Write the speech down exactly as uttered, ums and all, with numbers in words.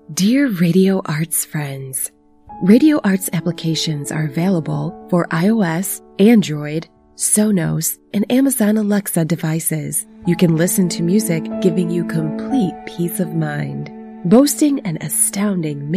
Dear Radio Arts friends, Radio Arts applications are available for iOS, Android, Sonos, and Amazon Alexa devices. You can listen to music giving you complete peace of mind. Boasting an astounding